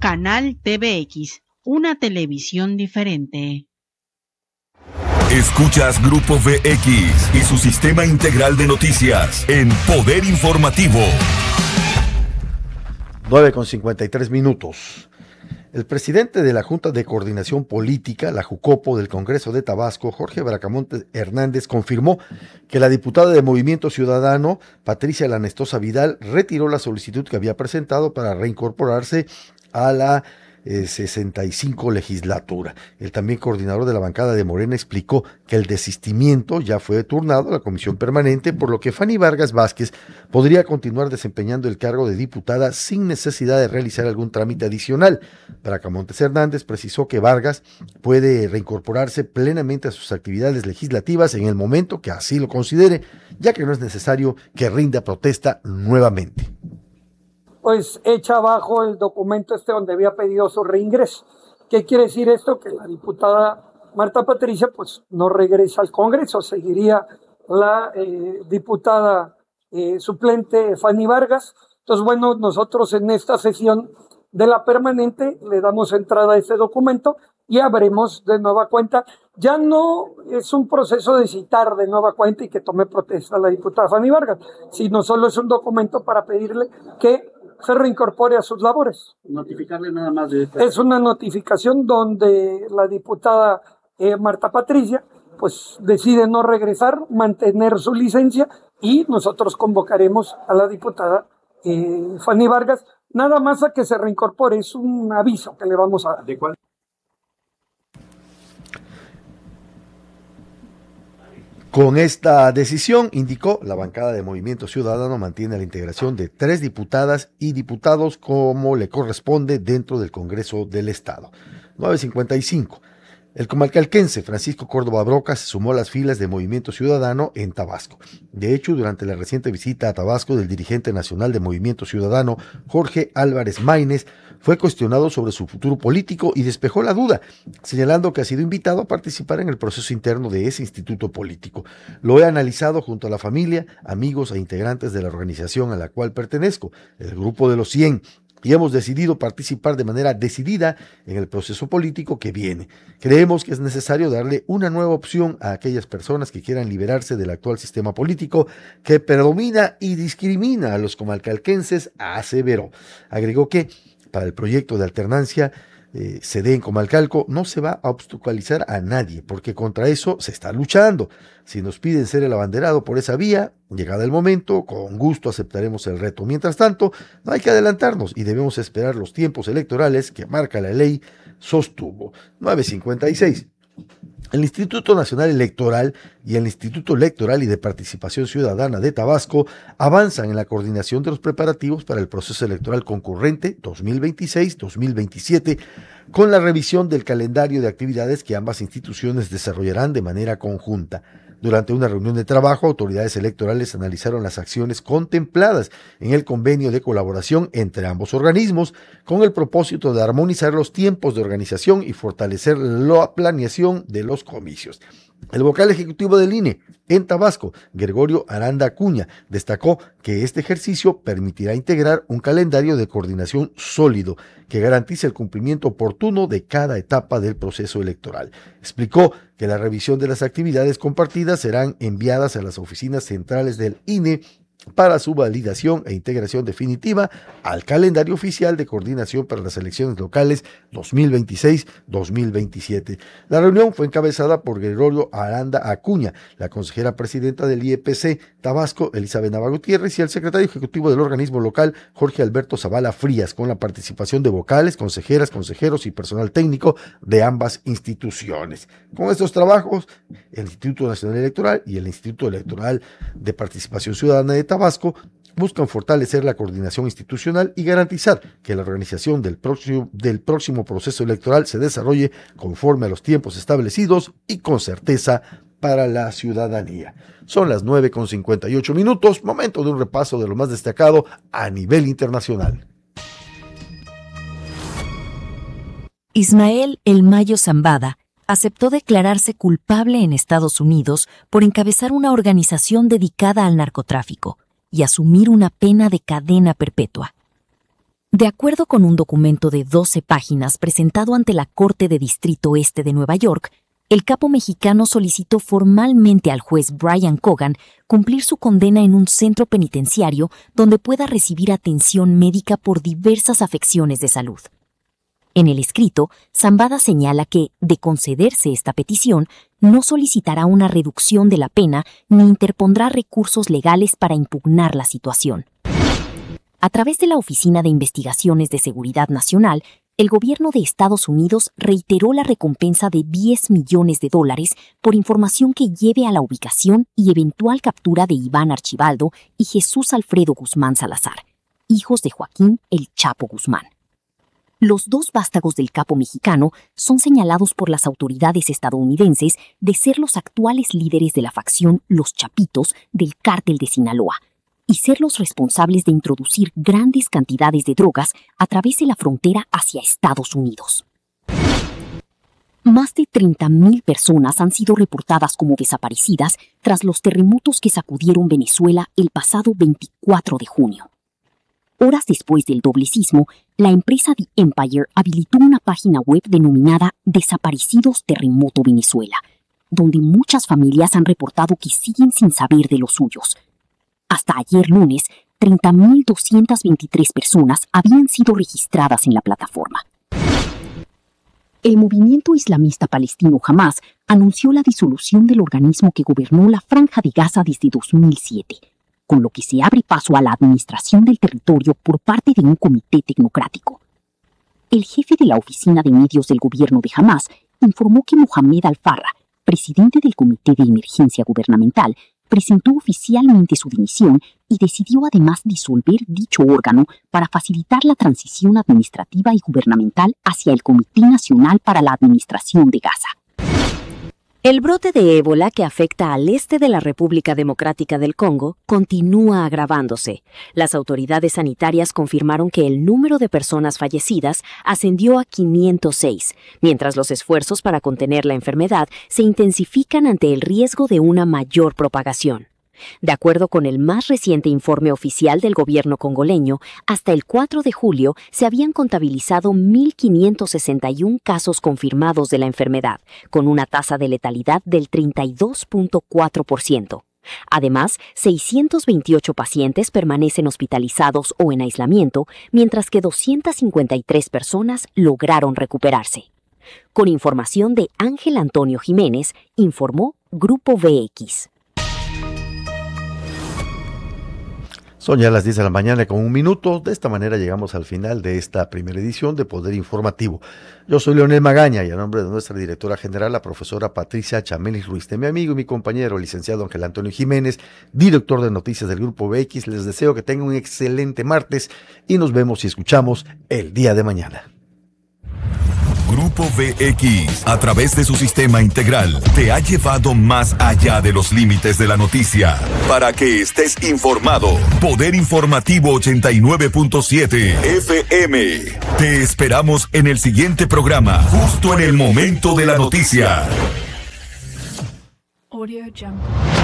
Canal TVX, una televisión diferente. Escuchas Grupo VX y su sistema integral de noticias en Poder Informativo. 9:53. El presidente de la Junta de Coordinación Política, la JUCOPO del Congreso de Tabasco, Jorge Bracamonte Hernández, confirmó que la diputada de Movimiento Ciudadano, Patricia Lanestosa Vidal, retiró la solicitud que había presentado para reincorporarse a la 65 legislatura. El también coordinador de la bancada de Morena explicó que el desistimiento ya fue turnado a la comisión permanente, por lo que Fanny Vargas Vázquez podría continuar desempeñando el cargo de diputada sin necesidad de realizar algún trámite adicional. Bracamontes Hernández precisó que Vargas puede reincorporarse plenamente a sus actividades legislativas en el momento que así lo considere, ya que no es necesario que rinda protesta nuevamente. Pues echa abajo el documento donde había pedido su reingreso. ¿Qué quiere decir esto? Que la diputada Marta Patricia pues no regresa al Congreso, seguiría la diputada suplente Fanny Vargas. Entonces, bueno, nosotros en esta sesión de la permanente le damos entrada a este documento y abremos de nueva cuenta. Ya no es un proceso de citar de nueva cuenta y que tome protesta la diputada Fanny Vargas, sino solo es un documento para pedirle que se reincorpore a sus labores. Notificarle nada más de esto. Es una notificación donde la diputada Marta Patricia pues decide no regresar, mantener su licencia, y nosotros convocaremos a la diputada Fanny Vargas nada más a que se reincorpore. Es un aviso que le vamos a dar. ¿De cuál? Con esta decisión, indicó, la bancada de Movimiento Ciudadano mantiene la integración de 3 diputadas y diputados como le corresponde dentro del Congreso del Estado. 9:55. El comalcalquense Francisco Córdoba Broca se sumó a las filas de Movimiento Ciudadano en Tabasco. De hecho, durante la reciente visita a Tabasco del dirigente nacional de Movimiento Ciudadano, Jorge Álvarez Maínez, fue cuestionado sobre su futuro político y despejó la duda, señalando que ha sido invitado a participar en el proceso interno de ese instituto político. Lo he analizado junto a la familia, amigos e integrantes de la organización a la cual pertenezco, el Grupo de los 100, y hemos decidido participar de manera decidida en el proceso político que viene. Creemos que es necesario darle una nueva opción a aquellas personas que quieran liberarse del actual sistema político que predomina y discrimina a los comalcalquenses, aseveró. Agregó que para el proyecto de alternancia se dé en Comalcalco, no se va a obstaculizar a nadie, porque contra eso se está luchando. Si nos piden ser el abanderado por esa vía, llegado el momento, con gusto aceptaremos el reto. Mientras tanto, no hay que adelantarnos y debemos esperar los tiempos electorales que marca la ley, sostuvo. 9:56. El Instituto Nacional Electoral y el Instituto Electoral y de Participación Ciudadana de Tabasco avanzan en la coordinación de los preparativos para el proceso electoral concurrente 2026-2027, con la revisión del calendario de actividades que ambas instituciones desarrollarán de manera conjunta. Durante una reunión de trabajo, autoridades electorales analizaron las acciones contempladas en el convenio de colaboración entre ambos organismos, con el propósito de armonizar los tiempos de organización y fortalecer la planeación de los comicios. El vocal ejecutivo del INE en Tabasco, Gregorio Aranda Acuña, destacó que este ejercicio permitirá integrar un calendario de coordinación sólido que garantice el cumplimiento oportuno de cada etapa del proceso electoral. Explicó que la revisión de las actividades compartidas serán enviadas a las oficinas centrales del INE para su validación e integración definitiva al calendario oficial de coordinación para las elecciones locales 2026-2027. La reunión fue encabezada por Gregorio Aranda Acuña, la consejera presidenta del IEPC Tabasco, Elizabeth Nava Gutiérrez, y el secretario ejecutivo del organismo local, Jorge Alberto Zavala Frías, con la participación de vocales, consejeras, consejeros y personal técnico de ambas instituciones. Con estos trabajos, el Instituto Nacional Electoral y el Instituto Electoral de Participación Ciudadana de Tabasco buscan fortalecer la coordinación institucional y garantizar que la organización del próximo proceso electoral se desarrolle conforme a los tiempos establecidos y con certeza para la ciudadanía. Son las 9:58, momento de un repaso de lo más destacado a nivel internacional. Ismael El Mayo Zambada aceptó declararse culpable en Estados Unidos por encabezar una organización dedicada al narcotráfico y asumir una pena de cadena perpetua. De acuerdo con un documento de 12 páginas presentado ante la Corte de Distrito Este de Nueva York, el capo mexicano solicitó formalmente al juez Brian Cogan cumplir su condena en un centro penitenciario donde pueda recibir atención médica por diversas afecciones de salud. En el escrito, Zambada señala que, de concederse esta petición, no solicitará una reducción de la pena ni interpondrá recursos legales para impugnar la situación. A través de la Oficina de Investigaciones de Seguridad Nacional, el gobierno de Estados Unidos reiteró la recompensa de $10 millones por información que lleve a la ubicación y eventual captura de Iván Archibaldo y Jesús Alfredo Guzmán Salazar, hijos de Joaquín El Chapo Guzmán. Los dos vástagos del capo mexicano son señalados por las autoridades estadounidenses de ser los actuales líderes de la facción Los Chapitos del Cártel de Sinaloa, y ser los responsables de introducir grandes cantidades de drogas a través de la frontera hacia Estados Unidos. Más de 30,000 personas han sido reportadas como desaparecidas tras los terremotos que sacudieron Venezuela el pasado 24 de junio. Horas después del doble sismo, la empresa The Empire habilitó una página web denominada Desaparecidos Terremoto Venezuela, donde muchas familias han reportado que siguen sin saber de los suyos. Hasta ayer lunes, 30,223 personas habían sido registradas en la plataforma. El movimiento islamista palestino Hamás anunció la disolución del organismo que gobernó la Franja de Gaza desde 2007, con lo que se abre paso a la administración del territorio por parte de un comité tecnocrático. El jefe de la oficina de medios del gobierno de Hamás informó que Mohamed Al-Farra, presidente del Comité de Emergencia Gubernamental, presentó oficialmente su dimisión y decidió además disolver dicho órgano para facilitar la transición administrativa y gubernamental hacia el Comité Nacional para la Administración de Gaza. El brote de ébola que afecta al este de la República Democrática del Congo continúa agravándose. Las autoridades sanitarias confirmaron que el número de personas fallecidas ascendió a 506, mientras los esfuerzos para contener la enfermedad se intensifican ante el riesgo de una mayor propagación. De acuerdo con el más reciente informe oficial del gobierno congoleño, hasta el 4 de julio se habían contabilizado 1,561 casos confirmados de la enfermedad, con una tasa de letalidad del 32.4%. Además, 628 pacientes permanecen hospitalizados o en aislamiento, mientras que 253 personas lograron recuperarse. Con información de Ángel Antonio Jiménez, informó Grupo VX. Son ya las 10 de la mañana con 1 minuto. De esta manera llegamos al final de esta primera edición de Poder Informativo. Yo soy Leonel Magaña y a nombre de nuestra directora general, la profesora Patricia Chamelis Ruiz, de mi amigo y mi compañero, licenciado Ángel Antonio Jiménez, director de noticias del Grupo VX, les deseo que tengan un excelente martes y nos vemos y escuchamos el día de mañana. Grupo VX, a través de su sistema integral, te ha llevado más allá de los límites de la noticia para que estés informado. Poder Informativo 89.7 FM. Te esperamos en el siguiente programa, justo en el momento de la noticia. Audio Jungle.